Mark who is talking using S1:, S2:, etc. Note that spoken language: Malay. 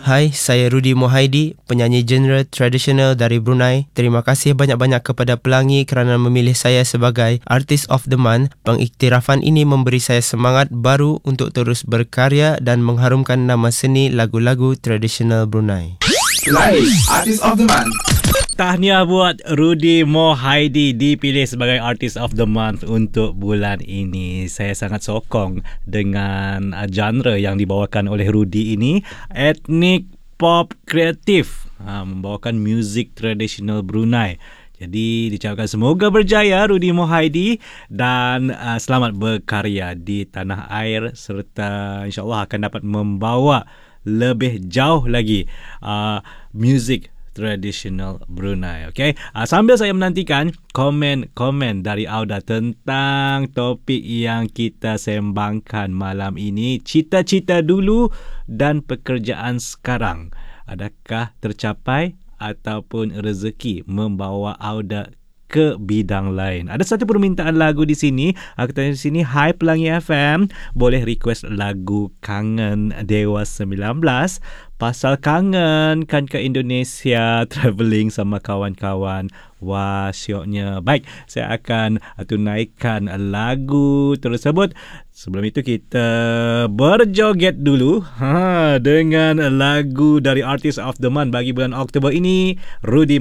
S1: Hai, saya Rudy Mohaidi, penyanyi genre tradisional dari Brunei. Terima kasih banyak-banyak kepada Pelangi kerana memilih saya sebagai Artist of the Month. Pengiktirafan ini memberi saya semangat baru untuk terus berkarya dan mengharumkan nama seni lagu-lagu tradisional Brunei.
S2: Pelangi, Artist of the Month.
S3: Tahniah buat Rudy Mohaidi dipilih sebagai Artist of the Month untuk bulan ini. Saya sangat sokong dengan genre yang dibawakan oleh Rudy ini, etnik pop kreatif, membawakan muzik tradisional Brunei. Jadi diucapkan semoga berjaya Rudy Mohaidi dan selamat berkarya di tanah air serta insyaAllah akan dapat membawa lebih jauh lagi muzik tradisional Brunei. Okay? Sambil saya menantikan komen-komen dari Auda tentang topik yang kita sembangkan malam ini, cita-cita dulu dan pekerjaan sekarang, adakah tercapai ataupun rezeki membawa Auda ke bidang lain? Ada satu permintaan lagu di sini. Aku tanya di sini, Hai Pelangi FM, boleh request lagu Kangen Dewa 19? Pasal kangen kan ke Indonesia, travelling sama kawan-kawan. Wah, syoknya. Baik, saya akan tunaikan lagu tersebut. Sebelum itu kita berjoget dulu dengan lagu dari Artist of the Month bagi bulan Oktober ini, Rudy